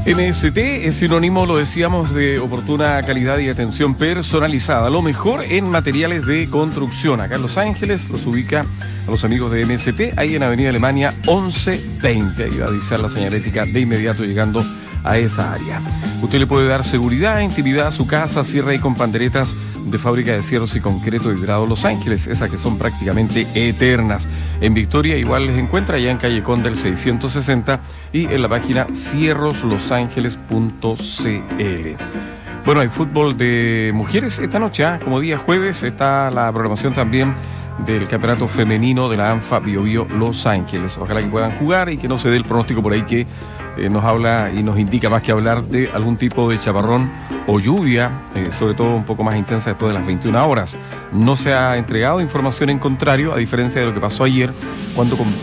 MST es sinónimo, lo decíamos, de oportuna calidad y atención personalizada. Lo mejor en materiales de construcción. Acá en Los Ángeles los ubica a los amigos de MST, ahí en Avenida Alemania 1120. Ahí va a avisar la señalética de inmediato llegando a esa área. Usted le puede dar seguridad, intimidad a su casa, cierra y con panderetas de fábrica de cierros y concreto vidrado Los Ángeles, esas que son prácticamente eternas. En Victoria igual les encuentra allá en calle Conde del 660 y en la página cierroslosangeles.cl. Bueno, hay fútbol de mujeres esta noche, como día jueves está la programación también del campeonato femenino de la ANFA Bio Bio Los Ángeles. Ojalá que puedan jugar y que no se dé el pronóstico por ahí que nos habla y nos indica más que hablar de algún tipo de chaparrón o lluvia, sobre todo un poco más intensa después de las 21 horas. No se ha entregado información en contrario, a diferencia de lo que pasó ayer, cuando